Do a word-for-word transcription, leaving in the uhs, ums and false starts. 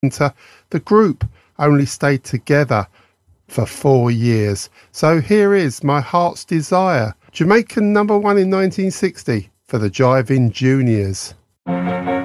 The group only stayed together for four years. So here is My Heart's Desire, Jamaican number one in nineteen sixty for the Jiving Juniors.